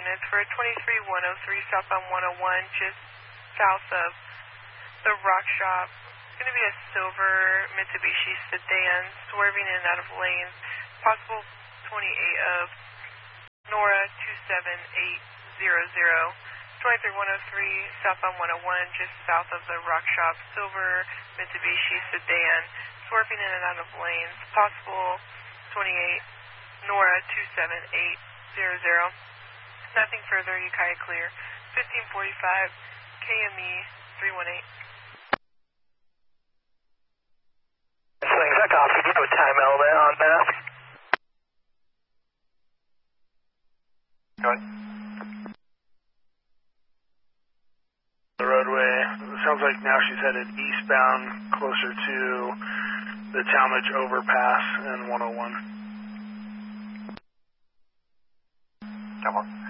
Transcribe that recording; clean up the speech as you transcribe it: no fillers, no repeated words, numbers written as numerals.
units for a 23103 southbound 101, just south of the Rock Shop. It's going to be a silver Mitsubishi sedan swerving in and out of lanes. Possible 28 of Nora 27800. 23103 southbound 101, just south of the Rock Shop, silver Mitsubishi sedan swerving in and out of lanes. Possible 28 Nora 27800. Nothing further, Ukiah clear. 1545 KME 318. Swings, I copy. Do you have a time element on mask? Go ahead. The roadway, it sounds like now she's headed eastbound, closer to the Talmadge overpass and 101. Come on.